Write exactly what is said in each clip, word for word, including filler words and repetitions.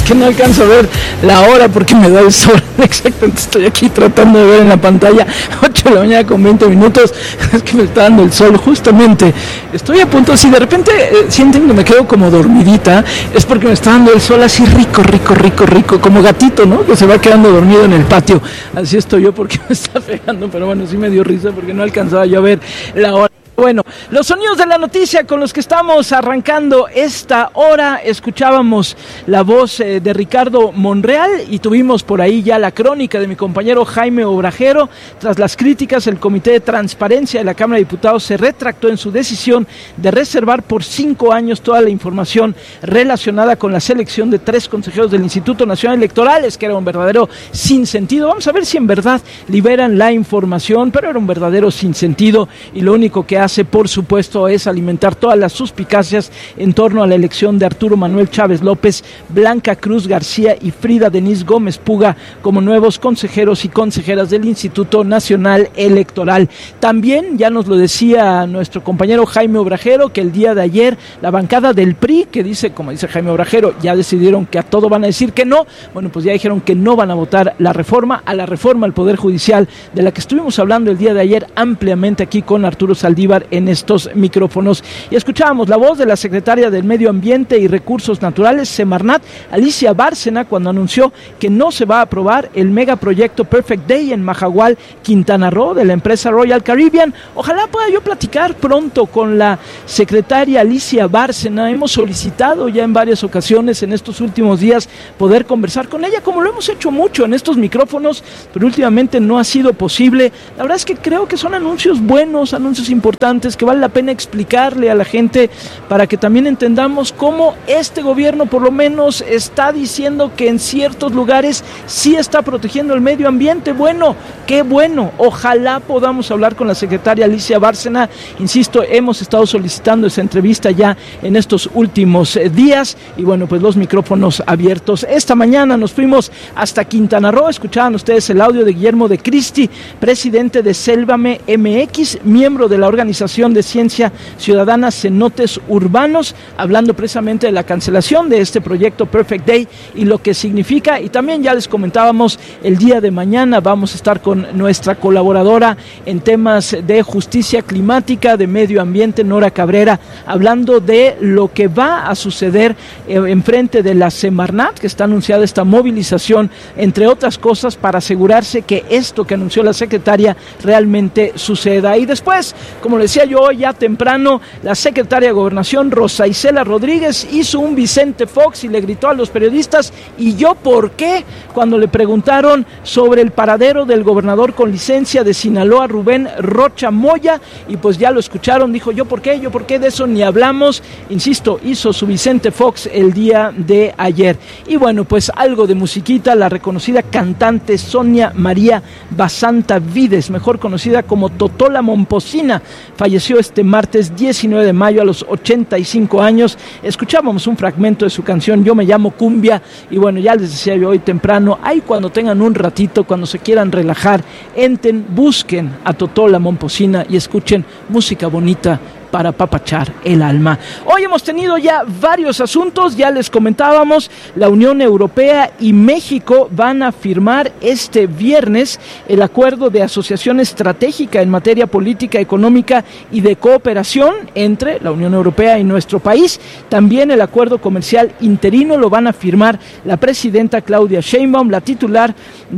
que no alcanzo a ver la hora porque me da el sol. Exactamente, estoy aquí tratando de ver en la pantalla, ocho de la mañana con veinte minutos, es que me está dando el sol justamente. Estoy a punto, si de repente eh, sienten que me quedo como dormidita, es porque me está dando el sol así rico, rico, rico, rico, como gatito, ¿no? Que se va quedando dormido en el patio. Así estoy yo porque me está pegando, pero bueno, sí me dio risa porque no alcanzaba yo a ver la hora. Bueno, los sonidos de la noticia con los que estamos arrancando esta hora. Escuchábamos la voz eh, de Ricardo Monreal y tuvimos por ahí ya la crónica de mi compañero Jaime Obrajero. Tras las críticas, el Comité de Transparencia de la Cámara de Diputados se retractó en su decisión de reservar por cinco años toda la información relacionada con la selección de tres consejeros del Instituto Nacional Electoral, que era un verdadero sinsentido. Vamos a ver si en verdad liberan la información, pero era un verdadero sinsentido y lo único que hace, por supuesto, es alimentar todas las suspicacias en torno a la elección de Arturo Manuel Chávez López, Blanca Cruz García y Frida Denise Gómez Puga como nuevos consejeros y consejeras del Instituto Nacional Electoral. También, ya nos lo decía nuestro compañero Jaime Obrajero, que el día de ayer la bancada del P R I, que dice, como dice Jaime Obrajero, ya decidieron que a todo van a decir que no, bueno, pues ya dijeron que no van a votar la reforma, a la reforma al Poder Judicial, de la que estuvimos hablando el día de ayer ampliamente aquí con Arturo Saldívar en estos micrófonos. Y escuchábamos la voz de la secretaria del Medio Ambiente y Recursos Naturales, Semarnat, Alicia Bárcena, cuando anunció que no se va a aprobar el megaproyecto Perfect Day en Majagual, Quintana Roo, de la empresa Royal Caribbean. Ojalá pueda yo platicar pronto con la secretaria Alicia Bárcena. Hemos solicitado ya en varias ocasiones en estos últimos días poder conversar con ella, como lo hemos hecho mucho en estos micrófonos, pero últimamente no ha sido posible. La verdad es que creo que son anuncios buenos, anuncios importantes, que vale la pena explicarle a la gente para que también entendamos cómo este gobierno por lo menos está diciendo que en ciertos lugares sí está protegiendo el medio ambiente. Bueno, qué bueno, ojalá podamos hablar con la secretaria Alicia Bárcena. Insisto, hemos estado solicitando esa entrevista ya en estos últimos días y bueno, pues los micrófonos abiertos. Esta mañana nos fuimos hasta Quintana Roo, escuchaban ustedes el audio de Guillermo de Cristi, presidente de Sélvame M X, miembro de la organización de Ciencia Ciudadana Cenotes Urbanos, hablando precisamente de la cancelación de este proyecto Perfect Day y lo que significa. Y también ya les comentábamos, el día de mañana vamos a estar con nuestra colaboradora en temas de justicia climática, de medio ambiente, Nora Cabrera, hablando de lo que va a suceder eh, en frente de la Semarnat, que está anunciada esta movilización, entre otras cosas, para asegurarse que esto que anunció la secretaria realmente suceda. Y después, como les decía yo hoy ya temprano, la secretaria de Gobernación, Rosa Isela Rodríguez, hizo un Vicente Fox y le gritó a los periodistas: ¿y yo por qué? Cuando le preguntaron sobre el paradero del gobernador con licencia de Sinaloa, Rubén Rocha Moya, y pues ya lo escucharon, dijo: ¿yo por qué? ¿yo por qué? De eso ni hablamos. Insisto, hizo su Vicente Fox el día de ayer. Y bueno, pues algo de musiquita, la reconocida cantante Sonia María Basanta Vides, mejor conocida como Totola Momposina, falleció este martes diecinueve de mayo a los ochenta y cinco años. Escuchábamos un fragmento de su canción Yo me llamo Cumbia, y bueno, ya les decía yo hoy temprano, ahí cuando tengan un ratito, cuando se quieran relajar, entren, busquen a Totola Momposina y escuchen música bonita para apapachar el alma. Hoy hemos tenido ya varios asuntos, ya les comentábamos, la Unión Europea y México van a firmar este viernes el acuerdo de asociación estratégica en materia política, económica y de cooperación entre la Unión Europea y nuestro país. También el acuerdo comercial interino lo van a firmar la presidenta Claudia Sheinbaum, la titular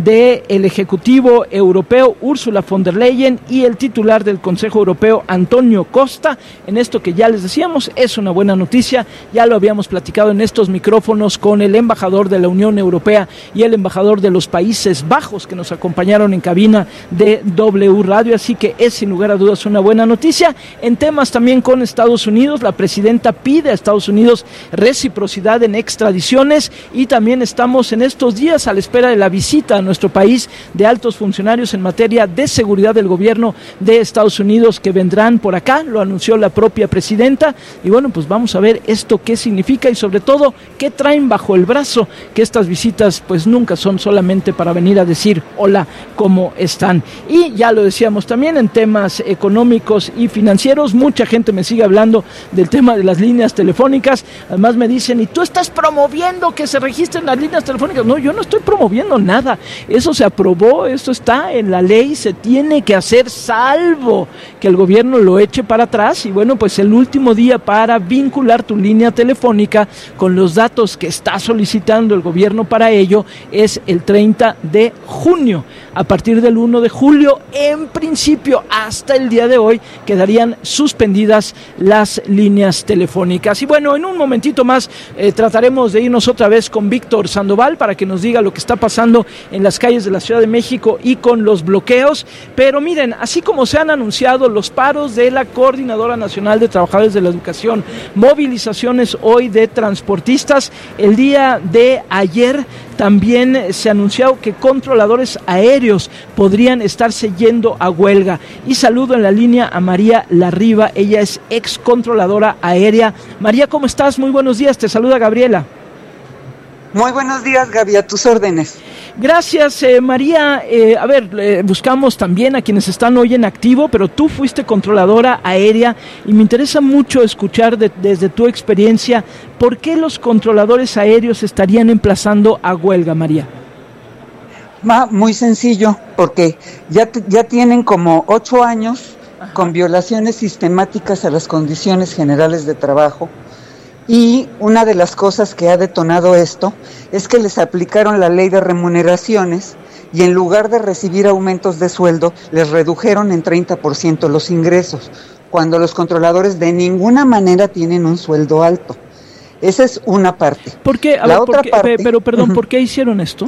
del Ejecutivo Europeo Ursula von der Leyen y el titular del Consejo Europeo Antonio Costa. En esto que ya les decíamos, es una buena noticia, ya lo habíamos platicado en estos micrófonos con el embajador de la Unión Europea y el embajador de los Países Bajos que nos acompañaron en cabina de W Radio, así que es sin lugar a dudas una buena noticia. En temas también con Estados Unidos, la presidenta pide a Estados Unidos reciprocidad en extradiciones y también estamos en estos días a la espera de la visita a nuestro país de altos funcionarios en materia de seguridad del gobierno de Estados Unidos que vendrán por acá, lo anunció anunció la propia presidenta, y bueno, pues vamos a ver esto qué significa y sobre todo qué traen bajo el brazo, que estas visitas pues nunca son solamente para venir a decir hola, ¿cómo están? Y ya lo decíamos también en temas económicos y financieros, mucha gente me sigue hablando del tema de las líneas telefónicas, además me dicen, ¿y tú estás promoviendo que se registren las líneas telefónicas? No, yo no estoy promoviendo nada, eso se aprobó, esto está en la ley, se tiene que hacer salvo que el gobierno lo eche para atrás, y bueno, pues el último día para vincular tu línea telefónica con los datos que está solicitando el gobierno para ello es el treinta de junio. A partir del uno de julio, en principio, hasta el día de hoy, quedarían suspendidas las líneas telefónicas. Y bueno, en un momentito más eh, trataremos de irnos otra vez con Víctor Sandoval para que nos diga lo que está pasando en las calles de la Ciudad de México y con los bloqueos. Pero miren, así como se han anunciado los paros de la Coordinadora Nacional de Trabajadores de la Educación, movilizaciones hoy de transportistas, el día de ayer también se anunció que controladores aéreos podrían estarse yendo a huelga. Y saludo en la línea a María Larriba, ella es ex controladora aérea. María, ¿cómo estás? Muy buenos días, te saluda Gabriela. Muy buenos días, Gaby, a tus órdenes. Gracias, eh, María. Eh, a ver, eh, buscamos también a quienes están hoy en activo, pero tú fuiste controladora aérea y me interesa mucho escuchar de, desde tu experiencia, ¿por qué los controladores aéreos estarían emplazando a huelga, María? Ma, muy sencillo, porque ya, ya tienen como ocho años Ajá. con violaciones sistemáticas a las condiciones generales de trabajo. Y una de las cosas que ha detonado esto es que les aplicaron la ley de remuneraciones y en lugar de recibir aumentos de sueldo, les redujeron en treinta por ciento los ingresos, cuando los controladores de ninguna manera tienen un sueldo alto. Esa es una parte. ¿Por qué? A la ver, otra ¿por qué? parte, Pero perdón, uh-huh. ¿por qué hicieron esto?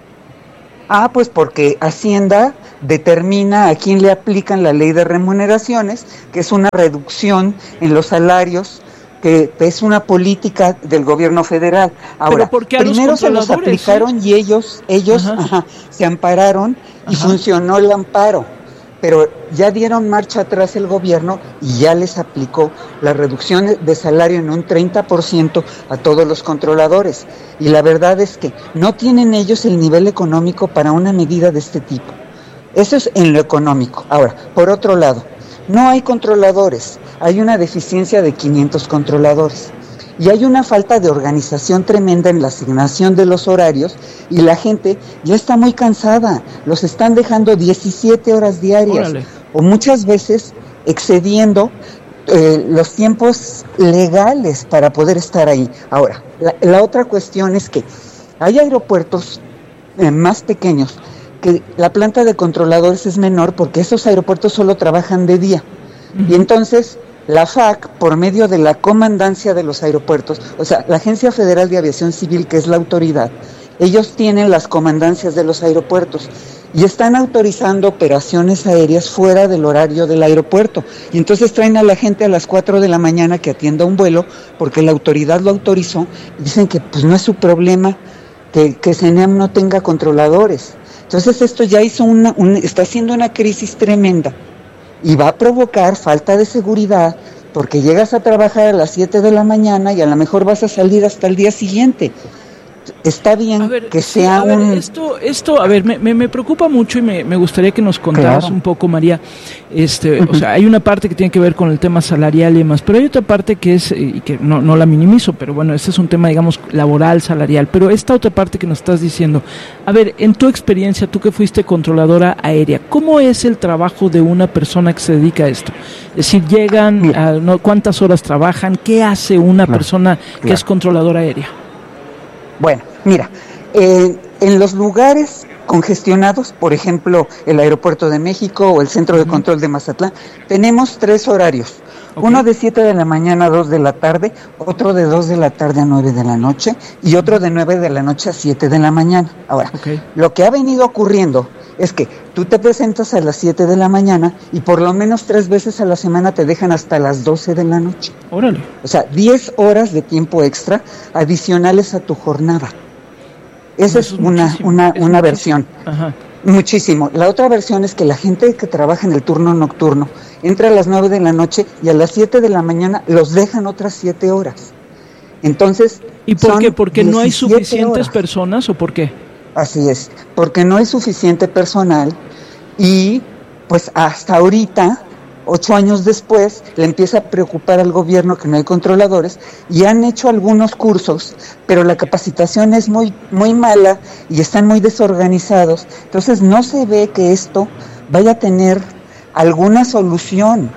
Ah, pues porque Hacienda determina a quién le aplican la ley de remuneraciones, que es una reducción en los salarios, que es una política del gobierno federal. Ahora, primero se los aplicaron ¿sí? y ellos, ellos ajá. Ajá, se ampararon y ajá. funcionó el amparo, pero ya dieron marcha atrás el gobierno y ya les aplicó la reducción de salario en un treinta por ciento a todos los controladores. Y la verdad es que no tienen ellos el nivel económico para una medida de este tipo. Eso es en lo económico. Ahora, por otro lado, no hay controladores, hay una deficiencia de quinientos controladores y hay una falta de organización tremenda en la asignación de los horarios y la gente ya está muy cansada, los están dejando diecisiete horas diarias Órale. o muchas veces excediendo eh, los tiempos legales para poder estar ahí. Ahora, la, la otra cuestión es que hay aeropuertos eh, más pequeños que la planta de controladores es menor porque esos aeropuertos solo trabajan de día. Uh-huh. Y entonces la F A C, por medio de la comandancia de los aeropuertos, o sea, la Agencia Federal de Aviación Civil, que es la autoridad, ellos tienen las comandancias de los aeropuertos y están autorizando operaciones aéreas fuera del horario del aeropuerto. Y entonces traen a la gente a las cuatro de la mañana que atienda un vuelo porque la autoridad lo autorizó y dicen que pues no es su problema que, que CENEAM no tenga controladores. Entonces esto ya hizo una, un, está haciendo una crisis tremenda y va a provocar falta de seguridad porque llegas a trabajar a las siete de la mañana y a lo mejor vas a salir hasta el día siguiente. Está bien ver, que sea sí, ver, un... Esto, esto, a ver, me, me, me preocupa mucho y me, me gustaría que nos contaras claro. un poco, María. Este, uh-huh. O sea, hay una parte que tiene que ver con el tema salarial y demás, pero hay otra parte que es, y que no, no la minimizo, pero bueno, este es un tema, digamos, laboral, salarial, pero esta otra parte que nos estás diciendo, a ver, en tu experiencia, tú que fuiste controladora aérea, ¿cómo es el trabajo de una persona que se dedica a esto? Es decir, llegan, a, ¿no? ¿cuántas horas trabajan? ¿Qué hace una claro. persona que claro. es controladora aérea? Bueno, mira, eh, en los lugares congestionados, por ejemplo, el Aeropuerto de México o el Centro de Control de Mazatlán, tenemos tres horarios. Okay. Uno de siete de la mañana a dos de la tarde, otro de dos de la tarde a nueve de la noche y otro de nueve de la noche a siete de la mañana. Ahora, okay. lo que ha venido ocurriendo es que tú te presentas a las siete de la mañana y por lo menos tres veces a la semana te dejan hasta las doce de la noche. Órale. O sea, diez horas de tiempo extra adicionales a tu jornada. Esa es, es una, una, es una versión. Ajá. Muchísimo. La otra versión es que la gente que trabaja en el turno nocturno entra a las nueve de la noche y a las siete de la mañana los dejan otras siete horas. Entonces, ¿y por qué? ¿Porque no hay suficientes horas. personas o por qué? Así es, porque no hay suficiente personal y pues hasta ahorita, ocho años después, le empieza a preocupar al gobierno que no hay controladores y han hecho algunos cursos, pero la capacitación es muy, muy mala y están muy desorganizados. Entonces no se ve que esto vaya a tener alguna solución.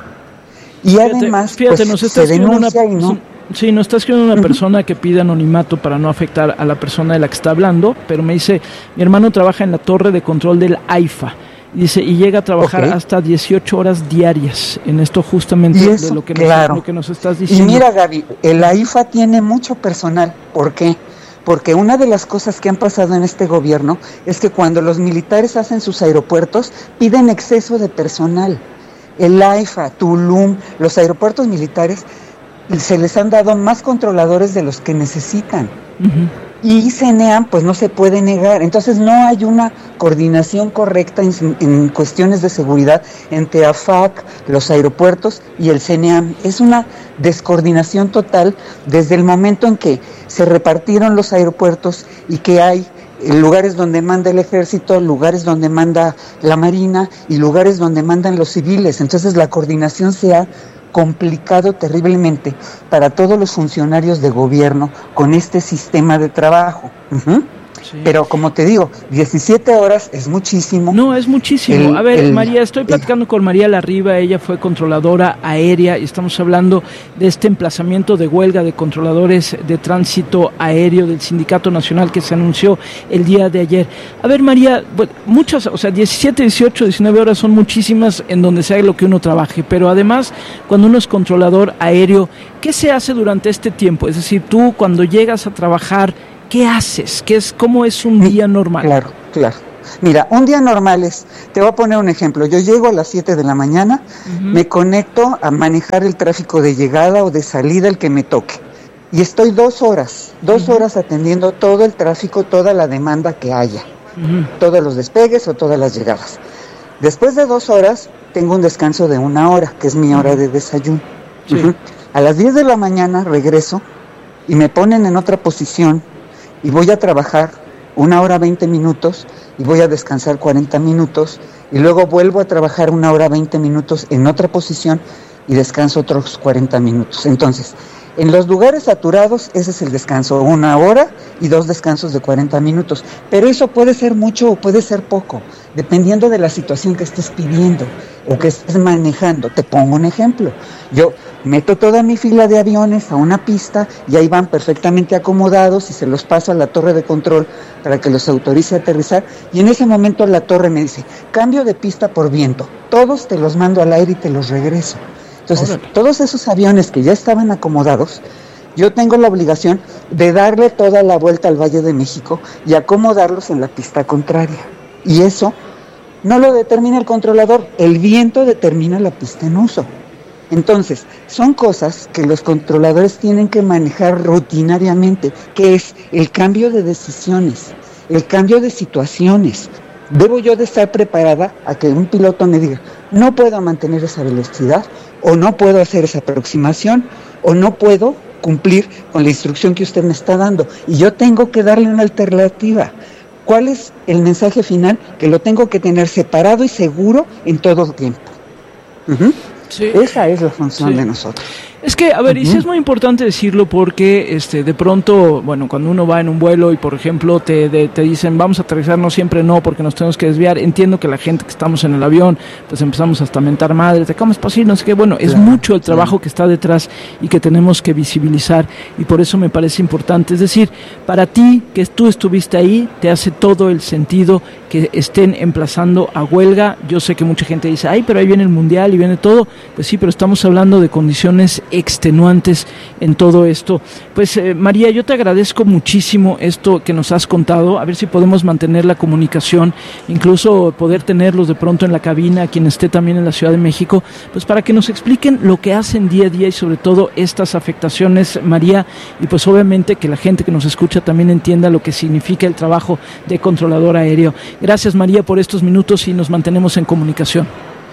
Y fíjate, además fíjate, pues, nos está se denuncia una, y no... Sí, nos está escribiendo una uh-huh. persona que pide anonimato para no afectar a la persona de la que está hablando, pero me dice, mi hermano trabaja en la torre de control del AIFA. Dice, y llega a trabajar okay. hasta dieciocho horas diarias en esto justamente eso, de lo que, claro. nos, lo que nos estás diciendo. Y mira, Gaby, el AIFA tiene mucho personal. ¿Por qué? Porque una de las cosas que han pasado en este gobierno es que cuando los militares hacen sus aeropuertos, piden exceso de personal. El AIFA, Tulum, los aeropuertos militares, se les han dado más controladores de los que necesitan. Uh-huh. Y CENEAM pues no se puede negar, entonces no hay una coordinación correcta en, en cuestiones de seguridad entre AFAC, los aeropuertos y el CENEAM. Es una descoordinación total desde el momento en que se repartieron los aeropuertos y que hay lugares donde manda el ejército, lugares donde manda la marina y lugares donde mandan los civiles. Entonces la coordinación se ha complicado terriblemente para todos los funcionarios de gobierno con este sistema de trabajo. Uh-huh. Sí. Pero como te digo, diecisiete horas es muchísimo. No, es muchísimo. El, a ver, el, María, estoy platicando el, con María Larriba, ella fue controladora aérea y estamos hablando de este emplazamiento de huelga de controladores de tránsito aéreo del Sindicato Nacional que se anunció el día de ayer. A ver, María, muchas, o sea, diecisiete, dieciocho, diecinueve horas son muchísimas en donde sea lo que uno trabaje, pero además, cuando uno es controlador aéreo, ¿qué se hace durante este tiempo? Es decir, tú cuando llegas a trabajar, ¿qué haces? ¿Qué es, ¿Cómo es un día normal? Claro, claro. Mira, un día normal es, te voy a poner un ejemplo, yo llego a las siete de la mañana, uh-huh. me conecto a manejar el tráfico de llegada o de salida, el que me toque, y estoy dos horas, dos uh-huh. horas atendiendo todo el tráfico, toda la demanda que haya, uh-huh. todos los despegues o todas las llegadas. Después de dos horas, tengo un descanso de una hora, que es mi hora uh-huh. de desayuno. Sí. Uh-huh. A las diez de la mañana regreso y me ponen en otra posición, y voy a trabajar una hora veinte minutos y voy a descansar cuarenta minutos y luego vuelvo a trabajar una hora veinte minutos en otra posición y descanso otros cuarenta minutos. Entonces, en los lugares saturados ese es el descanso, una hora y dos descansos de cuarenta minutos, pero eso puede ser mucho o puede ser poco, dependiendo de la situación que estés pidiendo o que estés manejando. Te pongo un ejemplo, yo meto toda mi fila de aviones a una pista y ahí van perfectamente acomodados y se los paso a la torre de control para que los autorice a aterrizar y en ese momento la torre me dice, cambio de pista por viento, todos te los mando al aire y te los regreso. Entonces, Órale. todos esos aviones que ya estaban acomodados, yo tengo la obligación de darle toda la vuelta al Valle de México y acomodarlos en la pista contraria. Y eso no lo determina el controlador, el viento determina la pista en uso. Entonces, son cosas que los controladores tienen que manejar rutinariamente, que es el cambio de decisiones, el cambio de situaciones. Debo yo de estar preparada a que un piloto me diga, no puedo mantener esa velocidad, o no puedo hacer esa aproximación, o no puedo cumplir con la instrucción que usted me está dando. Y yo tengo que darle una alternativa. ¿Cuál es el mensaje final? Que lo tengo que tener separado y seguro en todo el tiempo. Uh-huh. Sí. Esa es la función sí. de nosotros. Es que, a ver, uh-huh. y sí es muy importante decirlo porque este de pronto, bueno, cuando uno va en un vuelo y, por ejemplo, te de, te dicen, vamos a aterrizar, no siempre no, porque nos tenemos que desviar. Entiendo que la gente que estamos en el avión, pues empezamos hasta a mentar madres, de cómo es posible, no sé qué. Bueno, es claro, mucho el trabajo claro. que está detrás y que tenemos que visibilizar y por eso me parece importante. Es decir, para ti, que tú estuviste ahí, te hace todo el sentido que estén emplazando a huelga. Yo sé que mucha gente dice, ay, pero ahí viene el mundial y viene todo. Pues sí, pero estamos hablando de condiciones extenuantes en todo esto. Pues eh, María, yo te agradezco muchísimo esto que nos has contado, a ver si podemos mantener la comunicación, incluso poder tenerlos de pronto en la cabina, quien esté también en la Ciudad de México, pues para que nos expliquen lo que hacen día a día y sobre todo estas afectaciones, María, y pues obviamente que la gente que nos escucha también entienda lo que significa el trabajo de controlador aéreo. Gracias, María, por estos minutos y nos mantenemos en comunicación.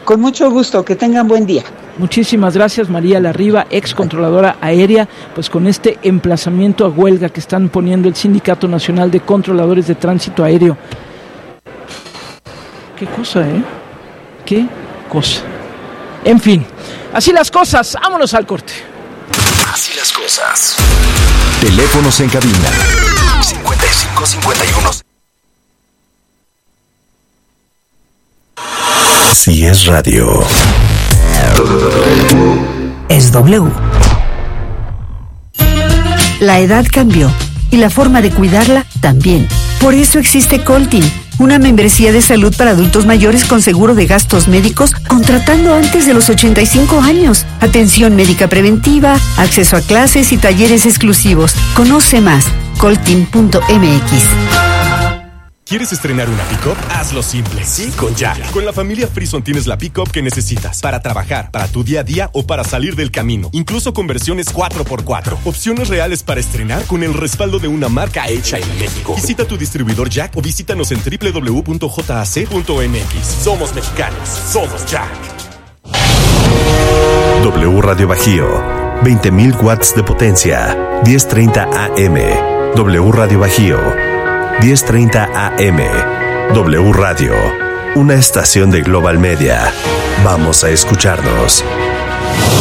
Con mucho gusto, que tengan buen día. Muchísimas gracias, María Larriba, ex controladora aérea, pues con este emplazamiento a huelga que están poniendo el Sindicato Nacional de Controladores de Tránsito Aéreo. Qué cosa, ¿eh? Qué cosa. En fin, así las cosas, vámonos al corte. Así las cosas. Teléfonos en cabina cincuenta y cinco cincuenta y uno. Si es radio, es W. La edad cambió y la forma de cuidarla también. Por eso existe Coltin, una membresía de salud para adultos mayores con seguro de gastos médicos contratando antes de los ochenta y cinco años. Atención médica preventiva, acceso a clases y talleres exclusivos. Conoce más, coltin punto m x. ¿Quieres estrenar una pick-up? Hazlo simple. Sí, con Jack. Con la familia Frison tienes la pick-up que necesitas para trabajar, para tu día a día o para salir del camino. Incluso con versiones cuatro por cuatro. Opciones reales para estrenar con el respaldo de una marca hecha en México. Visita tu distribuidor Jack o visítanos en doble u doble u doble u punto jac punto m x. Somos mexicanos. Somos Jack. W Radio Bajío. veinte mil watts de potencia. diez treinta A M. W Radio Bajío. diez treinta A M. W Radio, una estación de Global Media. Vamos a escucharnos.